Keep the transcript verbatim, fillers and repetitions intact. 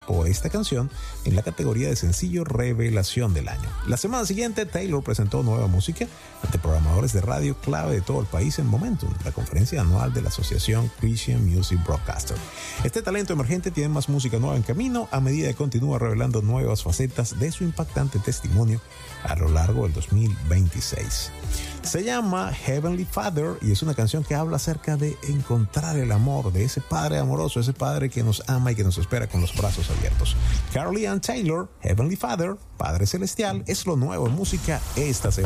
o esta canción en la categoría de sencillo revelación del año. La semana siguiente, Taylor presentó nueva música ante programadores de radio clave de todo el país en Momentum, la conferencia anual de la Asociación Christian Music Broadcaster. Este talento emergente tiene más música nueva en camino a medida que continúa revelando nuevas facetas de su impactante testimonio a lo largo del dos mil veintiséis. Se llama Heavenly Father y es una canción que habla acerca de encontrar el amor, de ese padre amoroso, ese padre que nos ama y que nos espera con los brazos abiertos. Carly Ann Taylor, Heavenly Father, Padre Celestial, es lo nuevo en música esta semana.